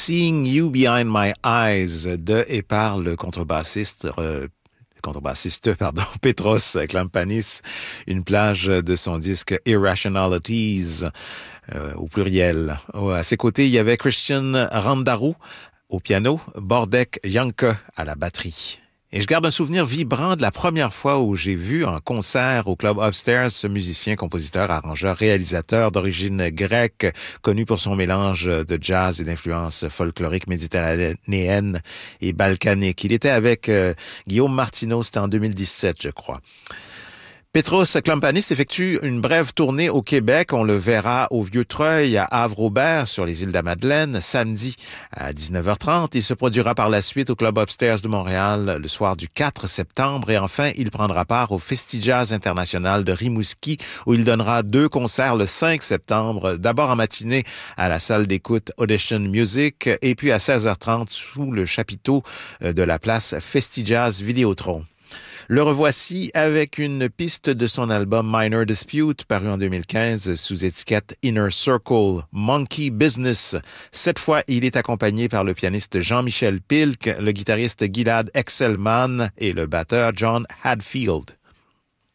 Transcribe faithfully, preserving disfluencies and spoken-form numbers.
Seeing You Behind My Eyes de et par le contrebassiste euh, contrebassiste, pardon, Petros Klampanis, une plage de son disque Irrationalities, euh, au pluriel. À ses côtés, il y avait Christian Randarou au piano, Bordek Janke à la batterie. Et je garde un souvenir vibrant de la première fois où j'ai vu en concert au Club Upstairs ce musicien, compositeur, arrangeur, réalisateur d'origine grecque, connu pour son mélange de jazz et d'influences folkloriques méditerranéennes et balkaniques. Il était avec euh, Guillaume Martineau, c'était en deux mille dix-sept, je crois. Petros Klampanis effectue une brève tournée au Québec. On le verra au Vieux-Treuil, à Havre-Aubert, sur les îles de la Madeleine, samedi à dix-neuf heures trente. Il se produira par la suite au Club Upstairs de Montréal le soir du quatre septembre. Et enfin, il prendra part au Festivals International de Rimouski, où il donnera deux concerts le cinq septembre. D'abord en matinée à la salle d'écoute Audition Music, et puis à seize heures trente sous le chapiteau de la place Festivals Vidéotron. Le revoici avec une piste de son album Minor Dispute, paru en deux mille quinze sous étiquette Inner Circle, Monkey Business. Cette fois, il est accompagné par le pianiste Jean-Michel Pilk, le guitariste Gilad Excelman et le batteur John Hadfield.